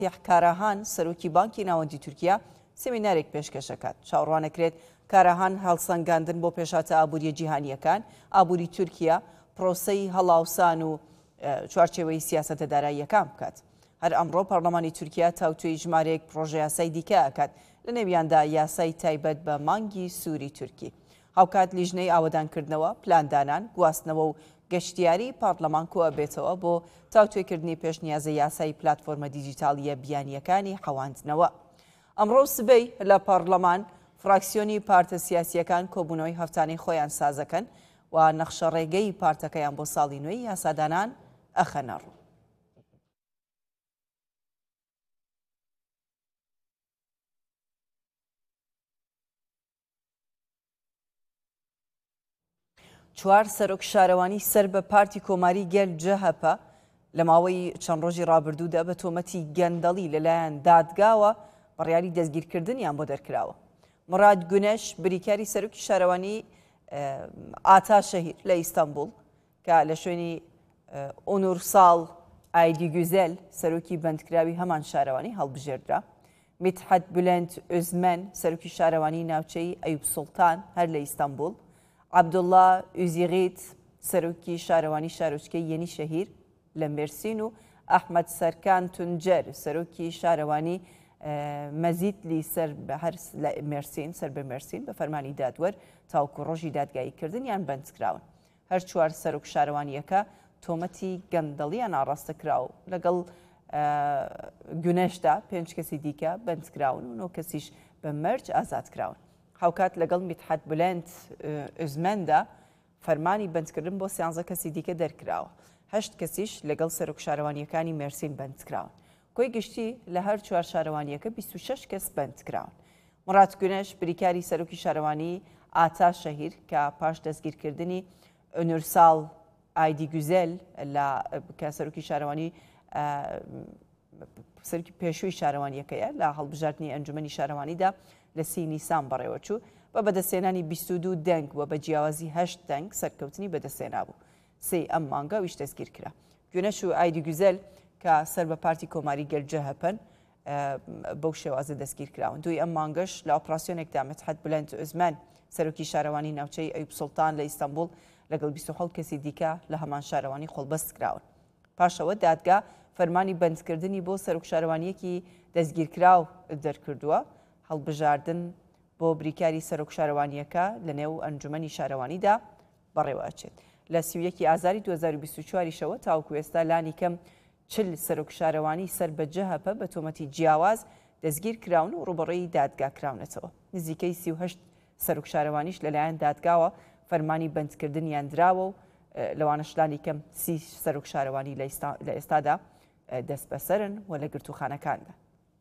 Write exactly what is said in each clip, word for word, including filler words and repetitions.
کاراهان سەرۆکی بانکی ناوەندی تورکیا سێمینارێک پێشکەشەکات. چاوەڕوانەکرێت کاراهان هەڵسەنگاندن بۆ پێشاتە ئابووریە جیهانیەکان، ئابووری تورکیا پرۆسەی هەڵاوسان و چوارچێوەی سیاسەتە داراییەکان بکات. هەر ئەمڕۆ پەرلەمانی تورکیا تاوتوێی ژمارەیەک پرۆژە یاسای دیکە ئەکات، لە نێویاندا یاسای تایبەت بە مانگی سووری تورکی. هاوکات لیژنەی ئاوەدانکردنەوە، پلاندانان، گواستنەوە و گەشتیاری پارلەمان کۆ ئەبێتەوە بۆ تاوتوێکردنی پێشنیازە یاسای پلاتفۆرمە دیجیتالیە بیانیەکانی حەواندنەوە. ئەمڕۆ سبەی لە پارلەمان فراکسیۆنی پارتە سیاسیەکان کۆبوونەوەی هەفتانەی خۆیان سازەکەن و نەخشە ڕێگەی پارتەکەیان بۆ ساڵی نوێی یاسادانان ئەخەنە ڕوو. چوار سەرۆک شارەوانی سەر بە پارتی کۆماری گەل جەهەپە لە ماوەی چەند ڕۆژی ڕابردوودا بە تۆمەتی گەندەڵی لەلایەن دادگاوە بەڕیاری دەستگیرکردنیان بۆ دەرکراوە. مراد گونەش بریکاری سەرۆکی شارەوانی ئاتا شەهیر لە ئیستانبول کە لە شوێنی ئۆنورساڵ ئایدی گوزەل سەرۆکی بەندکراوی هەمان شارەوانی هەڵبژێردرا. میتحەت بولەند ئۆزمەن سەرۆکی شارەوانی ناوچەی ئەیوب سوڵتان هەر لە ئیستانبول، عەبدوڵڵا ئوزیغیت سەرۆکی شارەوانی شارۆچکەی یەنی شەهیر لە مێرسین و ئەحمەد سەرکان تونجەر سەرۆکی شارەوانی مەزیدلی سەر بە هەر لە مێرسین سەر بە مێرسین بە فەرمانی دادوەر تاوکو ڕۆژی دادگاییکردنیان بەندکراون. هەر چوار سەرۆک شارەوانیەکە تۆمەتی گەندەڵیان ئاڕاستە کراوە لەگەڵ گونەشدا پێنج کەسی دیکە بەندکراون و نۆ کەسیش بە مەرج ئازاد کراون. هاوکات لەگەڵ میتحەت بولەند ئۆزمەندا فەرمانی بەندکردن بۆ سیانزە کەسی دیکە دەرکراوە. هەشت کەسیش لەگەڵ سەرۆک شارەوانیەکانی مێرسین بەندکراون. کۆی گشتی لە هەر چوار شارەوانیەکە بیست و شەش کەس بەندکراون. مراد گونەش بریکاری سەرۆکی شارەوانی ئاتا شەهیر کە پاش دەستگیرکردنی ئۆنورساڵ ئایدی گوزەل لە کە سەرۆکی شارەوانی سەرۆکی پێشووی شارەوانیەکەیە لە هەڵبژاردننی ئەنجومەنی شارەوانیدا لە سی نیسان بەڕێوەچوو بە بەدەستێنانی بیست و دوو دەنگ و بە جیاوازی هەشت دەنگ سەرکەوتنی بەدەستێنا بوو. سێ ئەم مانگە ویش دەستگیر کرا. گونەش و ئایدی گوزەل کە سەر بە پارتی کۆماری گەلجە هەپەن بەو شێوازە دەستگیر کراون. دوی ئەم مانگەش لە ئۆپراسیۆنێکدا میتحەت بولەند ئۆزمەن سەرۆکی شارەوانی ناوچەی ئەیوب سوڵتان لە ئیستانبول لەگەڵ بیست و هەڵ کەسی دیکە لە هەمان شارەوانی خۆڵبەست کراون. پاشەوە دادگا فەرمانی بەندکردنی بۆ سەرۆک شارەوانیەکی دەستگیرکراو دەرکردووە، هەڵبژاردن بۆ بریکاری سەرۆک شارەوانیەکە لە نێو ئەنجومەنی شارەوانیدا بەڕێوەچێت. لە سی و یەکی ئازاری دوو هەزار و بیست و چواریشەوە تاوەکو ئێستا لانی کەم چل سەرۆک شارەوانی سەر بە جەهەپە بە تۆمەتی جیاواز دەستگیر کراون و ڕوبەڕێی دادگا کراونەتەوە. نزیکەی سی و هەشت سەرۆک شارەوانیش لەلایەن دادگاوە فەرمانی بەندکردنیان دراوە و لەوانەش لانی کەم سی سەرۆک شارەوانی لە ئێستادا دەست بەسەرن و لە گرتوخانەکاندا.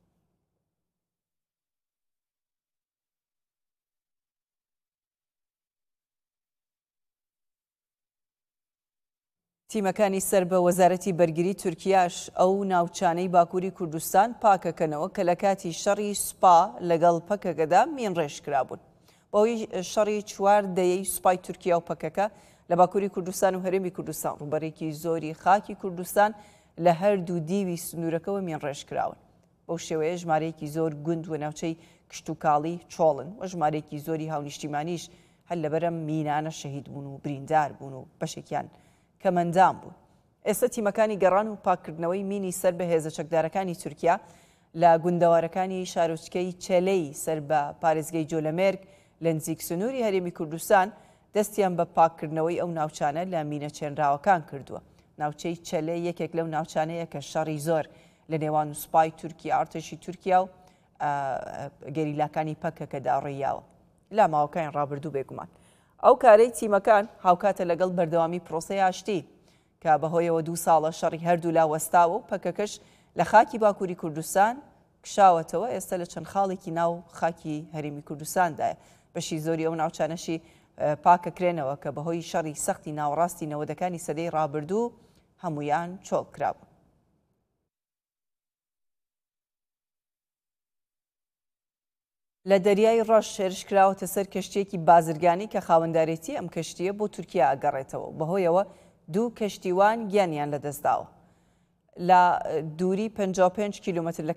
تیمەکانی سەر بە وەزارەتی بەرگری تورکیاش ئەو ناوچانەی باکووری کوردستان پاکەکەنەوە کە لە کاتی شەڕی سوپا لەگەڵ پەکەکەدا مینڕێژ کرابوون. بەوەی شەڕی چوار دەیەی سوپای تورکیا و پەکەکە لە باکووری کوردستان و هەرێمی کوردستان ڕوبەرێکی زۆری خاکی کوردستان لە هەردوو دیوی سنوورەکەەوە مینڕێژ کراون. بەو شێوەیە ژمارەیەکی زۆر گوند و ناوچەی کشتتوکاڵی چۆڵن و ژمارەیەکی زۆری هاونیشتیمانیش هەر لەبەرە مینانە شەهید بوون و بریندار بوون و بەشێکیان کەمەندان بوون. ئێستا تیمەکانی گەڕان و پاکردنەوەی مینی سەر بە هێزە چەکدارەکانی تورکیا لە گوندەوارەکانی شارۆچکەی چێلەی سەر بە پارێزگای جۆلەمێرگ لە نزیک سنووری هەرێمی کوردستان دەستیان بە پاکردنەوەی ئەو ناوچانە لە مینە چێنراوەکان کردووە. ناوچەی چێلێ یەکێک لەو ناوچانەیە کە شەڕی زۆر لە نێوان و سوپای تورکیا ئارتەشی تورکیا و گەریلاکانی پەکەکەدا ڕێیاوە لا ماوەکانی ڕابردوو بێگومان. ئەو کارەی تیمەکان هاوکاتە لەگەڵ بەردەوامی پرۆسەی ئاشتی کە بەهۆیەوە دوو ساڵە شەڕی هەردوو لا وەستاوە و پەکەکەش لە خاکی باکووری کوردستان کشاوەتەوە. ئێستا لە چەند خاڵێکی ناو خاکی هەرێمی کوردستاندایە. بەشی زۆری ئەو ناوچانەشی پاکەکرێنەوە کە بەهۆی شەڕی سەختی ناوەڕاستی نەوەدەکانی سەدەی ڕابردوو هەمویان چۆڵ کرابوون. لە دەریای ڕەش هێرش کراوەتە سەر کەشتێکی بازرگانی کە خاوەندارێتی ئەم کەشتیە بۆ تورکیا ئەگەڕێتەوە. بەهۆیەوە دوو کەشتیوان گیانیان لەدەستداوە. لە دووری پەنجا و پێنج کیلومتر لە